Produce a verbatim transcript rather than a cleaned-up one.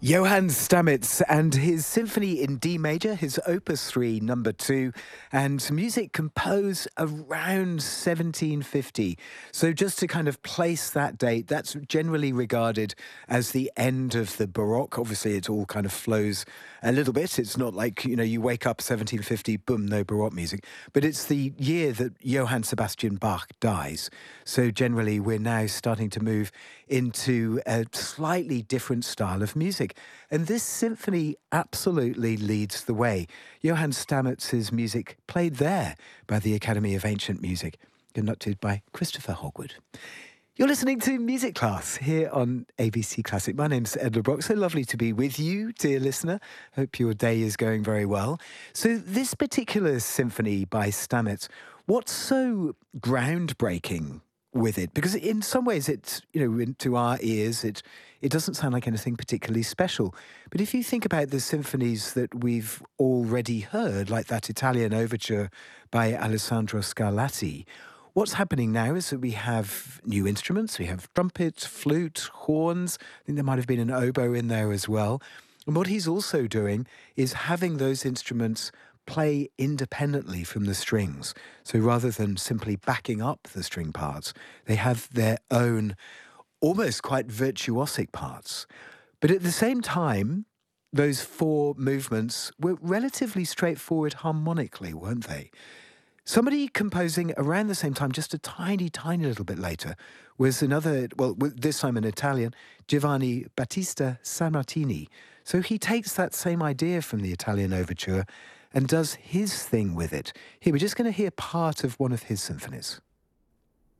Johann Stamitz and his Symphony in D major, his Opus three, number two, and music composed around seventeen fifty. So just to kind of place that date, that's generally regarded as the end of the Baroque. Obviously, it all kind of flows a little bit. It's not like, you know, you wake up seventeen fifty, boom, no Baroque music. But it's the year that Johann Sebastian Bach dies. So generally, we're now starting to move into a slightly different style of music. And this symphony absolutely leads the way. Johann Stamitz's music played there by the Academy of Ancient Music, conducted by Christopher Hogwood. You're listening to Music Class here on A B C Classic. My name's Edward Brock. So lovely to be with you, dear listener. Hope your day is going very well. So this particular symphony by Stamitz, what's so groundbreaking with it? Because in some ways it's, you know, to our ears, it it doesn't sound like anything particularly special. But if you think about the symphonies that we've already heard, like that Italian overture by Alessandro Scarlatti, what's happening now is that we have new instruments. We have trumpet, flute, horns. I think there might have been an oboe in there as well. And what he's also doing is having those instruments play independently from the strings. So rather than simply backing up the string parts, they have their own almost quite virtuosic parts. But at the same time, those four movements were relatively straightforward harmonically, weren't they? Somebody composing around the same time, just a tiny, tiny little bit later, was another, well, this time an Italian, Giovanni Battista Sammartini. So he takes that same idea from the Italian overture and does his thing with it. Here, we're just going to hear part of one of his symphonies.